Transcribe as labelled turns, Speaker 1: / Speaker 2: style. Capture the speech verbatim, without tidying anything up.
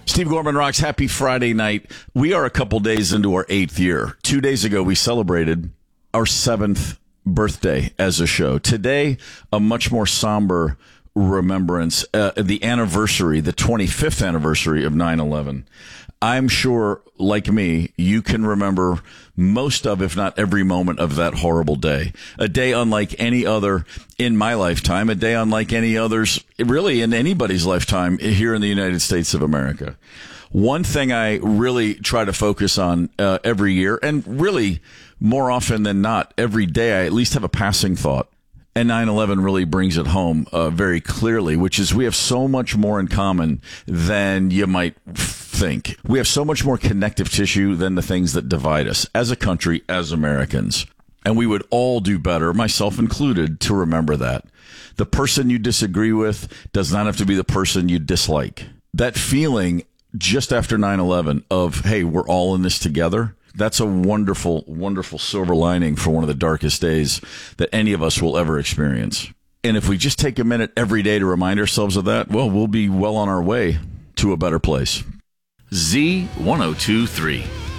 Speaker 1: Steve Gorman Rocks, happy Friday night. We are a couple days into our eighth year. Two days ago, we celebrated our seventh birthday as a show. Today, a much more somber remembrance, uh, the anniversary, the twenty-fifth anniversary of nine eleven. I'm sure, like me, you can remember most of, if not every moment of that horrible day. A day unlike any other in my lifetime, a day unlike any others really in anybody's lifetime here in the United States of America. One thing I really try to focus on uh, every year, and really more often than not, every day I at least have a passing thought. And nine eleven really brings it home uh, very clearly, which is we have so much more in common than you might think. We have so much more connective tissue than the things that divide us as a country, as Americans. And we would all do better, myself included, to remember that. The person you disagree with does not have to be the person you dislike. That feeling just after nine eleven of, hey, we're all in this together, that's a wonderful, wonderful silver lining for one of the darkest days that any of us will ever experience. And if we just take a minute every day to remind ourselves of that, well, we'll be well on our way to a better place. Z ten twenty-three.